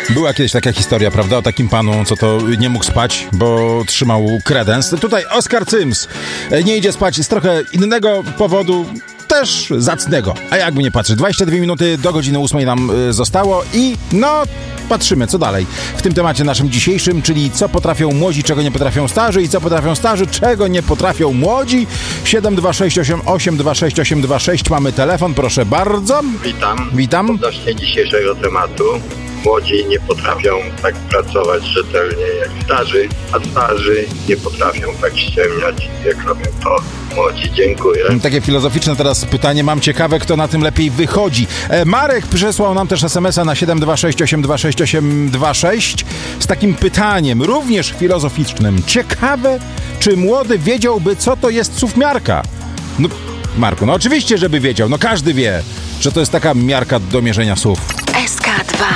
Była kiedyś taka historia, prawda, o takim panu, co to nie mógł spać, bo trzymał kredens. Tutaj Oskar Cyms nie idzie spać z trochę innego powodu, też zacnego. A jakby nie patrzeć, 22 minuty do godziny 8 nam zostało i patrzymy, co dalej w tym temacie naszym dzisiejszym, czyli co potrafią młodzi, czego nie potrafią starzy i co potrafią starzy, czego nie potrafią młodzi. 7268826 mamy telefon, proszę bardzo. Witam. Odnośnie dzisiejszego tematu. Młodzi nie potrafią tak pracować rzetelnie jak starzy, a starzy nie potrafią tak ściemniać, jak robią to młodzi. Dziękuję. Takie filozoficzne teraz pytanie. Mam ciekawe, kto na tym lepiej wychodzi. Marek przesłał nam też SMS-a na 7268826 z takim pytaniem, również filozoficznym. Ciekawe, czy młody wiedziałby, co to jest suwmiarka? No, Marku, oczywiście, żeby wiedział. Każdy wie, że to jest taka miarka do mierzenia słów. SK